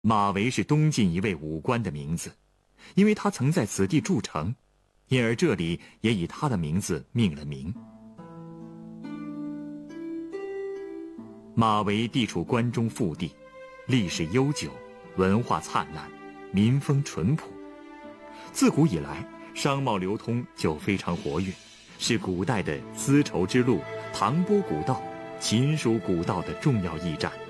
马嵬是东晋一位武官的名字，因为他曾在此地筑城，因而这里也以他的名字命了名。马嵬地处关中腹地，历史悠久，文化灿烂，民风淳朴。自古以来，商贸流通就非常活跃，是古代的丝绸之路、唐波古道、秦蜀古道的重要驿站。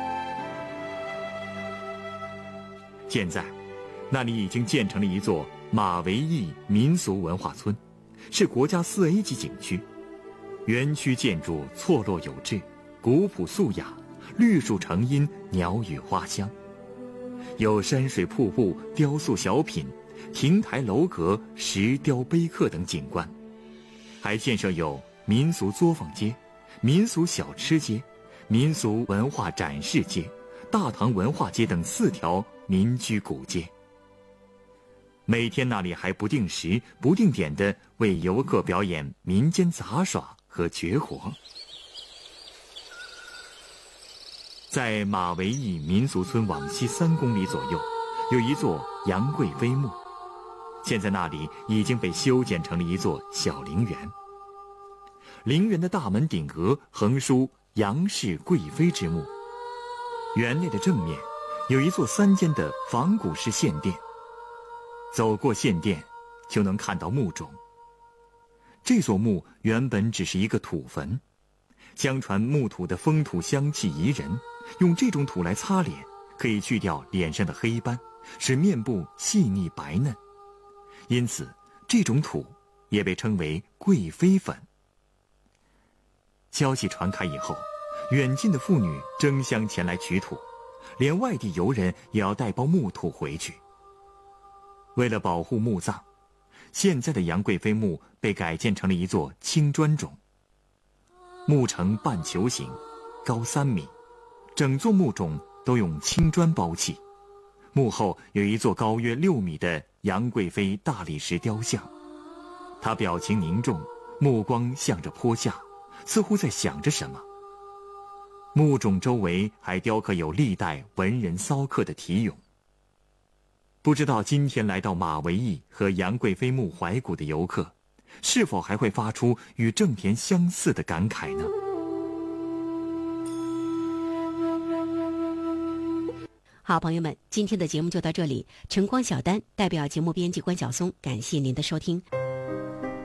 现在，那里已经建成了一座马嵬驿民俗文化村，是国家4A 级景区。园区建筑错落有致，古朴素雅，绿树成荫，鸟语花香，有山水瀑布、雕塑小品、亭台楼阁、石雕碑刻等景观，还建设有民俗作坊街、民俗小吃街、民俗文化展示街、大唐文化街等4条民居古街。每天那里还不定时、不定点地为游客表演民间杂耍和绝活。在马嵬驿民俗村往西3公里左右，有一座杨贵妃墓，现在那里已经被修建成了一座小陵园。陵园的大门顶额横书杨氏贵妃之墓，园内的正面有一座3间的仿古式献殿，走过献殿就能看到墓冢。这座墓原本只是一个土坟，相传墓土的风土香气宜人，用这种土来擦脸，可以去掉脸上的黑斑，使面部细腻白嫩，因此这种土也被称为贵妃粉。消息传开以后，远近的妇女争相前来取土，连外地游人也要带包木土回去。为了保护墓葬，现在的杨贵妃墓被改建成了一座青砖冢，墓呈半球形，高3米，整座墓冢都用青砖包砌。墓后有一座高约6米的杨贵妃大理石雕像，她表情凝重，目光向着坡下，似乎在想着什么。墓冢周围还雕刻有历代文人骚客的题咏。不知道今天来到马嵬驿和杨贵妃墓怀古的游客，是否还会发出与正田相似的感慨呢？ 好，朋友们，今天的节目就到这里。晨光小丹代表节目编辑关晓松，感谢您的收听。